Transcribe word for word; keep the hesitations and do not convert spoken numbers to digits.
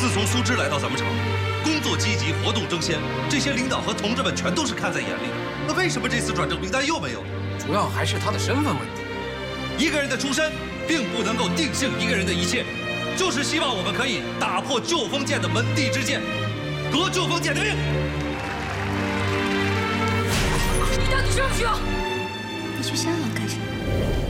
自从苏芝来到咱们厂，工作积极，活动争先，这些领导和同志们全都是看在眼里的。那为什么这次转正名单又没有？ 主要还是他的身份问题。 一个人的出身，并不能够定性一个人的一切，就是希望我们可以打破旧封建的门第之见，革旧封建的命。 你到底需不需要？ 你去香港干什么？